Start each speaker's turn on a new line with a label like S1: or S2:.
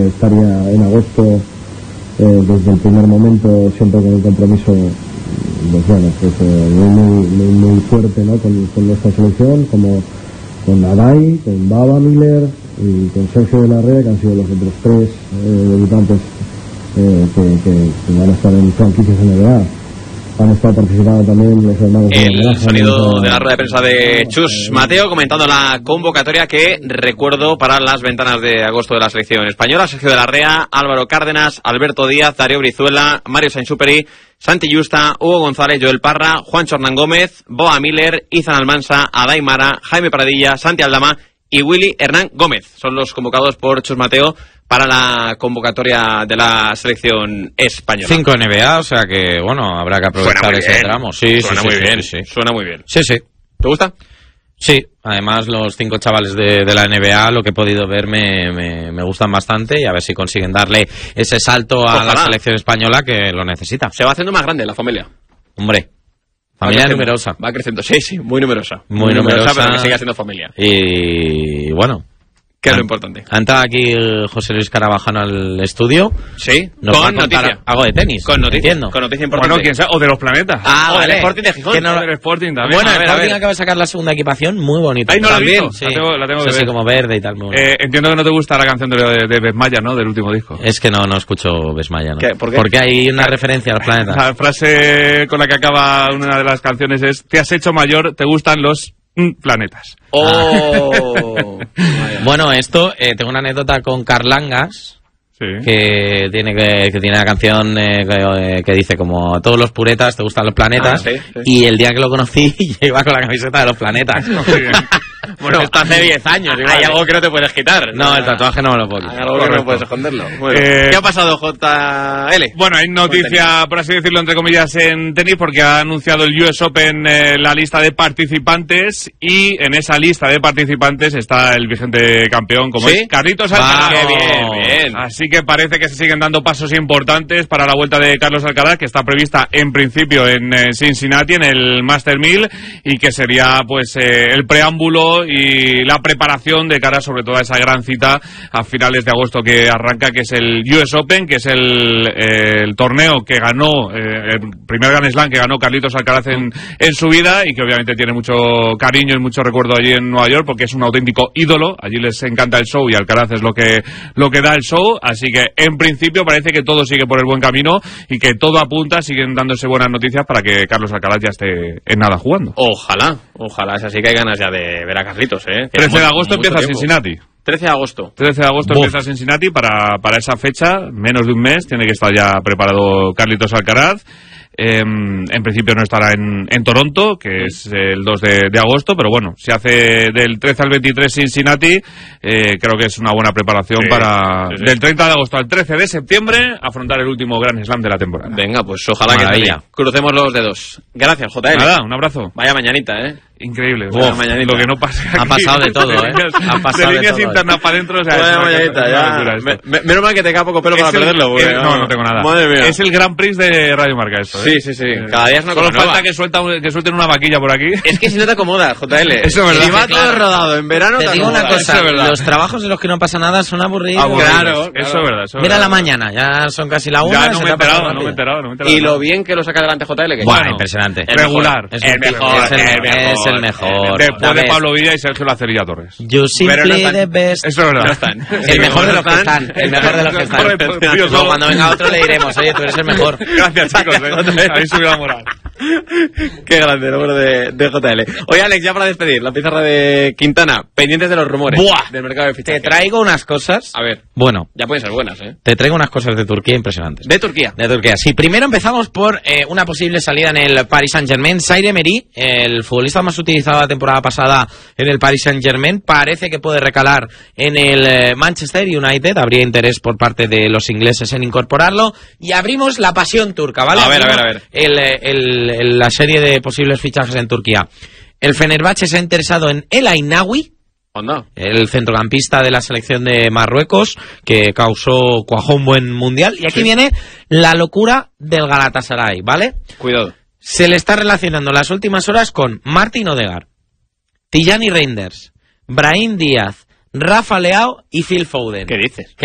S1: Estaría en agosto desde el primer momento, siempre con un compromiso muy fuerte, ¿no? con nuestra selección, como con Adai, con Baba Miller y con Sergio de la Rea, que han sido los otros tres debutantes que van a estar en franquicias NBA. Han estado participando también los hermanos.
S2: El sonido de la rueda de prensa de Chus Mateo comentando la convocatoria que recuerdo para las ventanas de agosto de la selección española: Sergio de la Rea, Álvaro Cárdenas, Alberto Díaz, Darío Brizuela, Mario Sainz-Superi, Santi Justa, Hugo González, Joel Parra, Juancho Hernán Gómez, Boa Miller, Izan Almansa, Adai Mara, Jaime Pradilla, Santi Aldama y Willy Hernán Gómez. Son los convocados por Chus Mateo para la convocatoria de la selección española.
S3: 5 NBA, o sea que, bueno, habrá que aprovechar ese tramo. Sí,
S2: suena muy bien. Suena muy bien.
S3: Sí, sí.
S2: ¿Te gusta?
S3: Sí, además los 5 chavales de la NBA, lo que he podido ver, me gustan bastante, y a ver si consiguen darle ese salto a la selección española que lo necesita.
S2: Se va haciendo más grande la familia.
S3: Hombre, familia numerosa.
S2: Va creciendo, sí, muy numerosa.
S3: Muy numerosa,
S2: pero que siga siendo familia.
S3: Y bueno,
S2: ¿qué es lo importante?
S3: Ha entrado aquí José Luis Carabajano al estudio.
S2: Sí,
S3: nos con noticia. Algo de tenis.
S2: Con noticia.
S3: Entiendo.
S2: Con noticia importante.
S4: Bueno, quién sabe, o de los planetas.
S3: Ah, vale.
S2: Del Sporting de Gijón.
S4: O del Sporting también.
S3: Bueno, el Sporting acaba de sacar la segunda equipación, muy bonita.
S4: Ahí no la he
S3: también.
S4: visto.
S3: Sí.
S4: La tengo que ver.
S3: Sí, como verde y tal.
S4: Entiendo que no te gusta la canción de Besmaya, ¿no? Del último disco.
S3: Es que no escucho Besmaya, ¿no?
S2: ¿Por qué?
S3: Porque hay una referencia a los planetas.
S4: La frase con la que acaba una de las canciones es: te has hecho mayor, te gustan los planetas.
S2: Oh.
S3: Bueno, esto, tengo una anécdota con Carlangas.
S4: Sí.
S3: Que tiene la canción que dice como: a todos los puretas te gustan los planetas.
S2: Sí.
S3: Y el día que lo conocí yo iba con la camiseta de los planetas.
S2: Bueno, esto hace 10 años. Hay algo que no te puedes quitar.
S3: No, el tatuaje no me lo puedo quitar.
S2: Hay algo que no puedes esconderlo. Bueno, ¿qué ha pasado, JL?
S4: Bueno, hay noticia, por así decirlo, entre comillas, en tenis, porque ha anunciado el US Open la lista de participantes, y en esa lista de participantes está el vigente campeón, como es Carlitos Alcaraz.
S2: Bien.
S4: Así que parece que se siguen dando pasos importantes para la vuelta de Carlos Alcaraz, que está prevista en principio en Cincinnati, en el Master 1000, y que sería pues el preámbulo y la preparación de cara sobre todo a esa gran cita a finales de agosto que arranca, que es el US Open, que es el torneo que ganó, el primer Grand Slam que ganó Carlitos Alcaraz en su vida, y que obviamente tiene mucho cariño y mucho recuerdo allí en Nueva York, porque es un auténtico ídolo. Allí les encanta el show y Alcaraz es lo que da el show. Así que en principio parece que todo sigue por el buen camino y que todo apunta, siguen dándose buenas noticias para que Carlos Alcaraz ya esté en nada jugando.
S2: Ojalá, es así que hay ganas ya de ver a Carlitos,
S4: 13 de agosto empieza Cincinnati.
S2: 13 de agosto.
S4: 13 de agosto empieza Cincinnati. Para esa fecha, menos de un mes, tiene que estar ya preparado Carlitos Alcaraz. En principio no estará en Toronto, que es el 2 de agosto, pero bueno, se hace del 13 al 23 Cincinnati. Creo que es una buena preparación para del 30 de agosto al 13 de septiembre afrontar el último Grand Slam de la temporada.
S2: Venga, pues ojalá que crucemos los dedos. Gracias, JL.
S4: Nada, un abrazo.
S2: Vaya mañanita,
S4: Increíble.
S2: Lo
S4: que no pasa aquí.
S3: Ha pasado de todo,
S4: Ha pasado de líneas internas para adentro. O sea,
S2: vaya mañanita, ya. Menos mal que te queda poco pelo para perderlo.
S4: No tengo nada.
S2: Madre mía.
S4: Es el Grand Prix de Radio Marca esto.
S2: Sí. Cada día es una cosa
S4: nueva. Solo falta que suelten una vaquilla por aquí.
S2: Es que si no te acomoda, JL.
S4: Eso es verdad.
S2: Si va todo rodado en verano,
S3: te digo una cosa, los trabajos en los que no pasa nada son aburridos.
S2: Claro.
S4: Eso es verdad.
S3: Mira la mañana, ya son casi la 1.
S4: Ya no me he enterado.
S2: Y lo bien que lo saca adelante JL.
S3: Bueno, impresionante.
S4: Regular.
S3: Es el mejor.
S4: Después de Pablo Villa y Sergio Lacerilla Torres.
S3: You simply the best.
S4: Eso es verdad.
S2: No están.
S3: El mejor de los que están. El mejor de los que están. No, cuando venga otro le diremos: oye, tú eres el mejor.
S4: Gracias, chicos. Habéis subido la moral.
S2: Qué grande el número de JL. Oye, Alex, ya para despedir, la pizarra de Quintana, pendientes de los rumores del mercado de fichajes.
S3: Te traigo unas cosas.
S2: A ver.
S3: Bueno.
S2: Ya pueden ser buenas,
S3: Te traigo unas cosas de Turquía impresionantes.
S2: ¿De Turquía?
S3: De Turquía. Sí, primero empezamos por una posible salida en el Paris Saint-Germain. Zaire Emery, el futbolista más utilizado la temporada pasada en el Paris Saint-Germain, parece que puede recalar en el Manchester United. Habría interés por parte de los ingleses en incorporarlo. Y abrimos la pasión turca, ¿vale?
S2: A ver.
S3: La serie de posibles fichajes en Turquía. El Fenerbahce se ha interesado en El Ainaoui, el centrocampista de la selección de Marruecos, que cuajó un buen mundial. Y aquí viene la locura del Galatasaray, ¿vale?
S2: Cuidado.
S3: Se le está relacionando en las últimas horas con Martin Odegaard, Tijani Reinders, Brahim Díaz, Rafa Leao y Phil Foden.
S2: ¿Qué dices?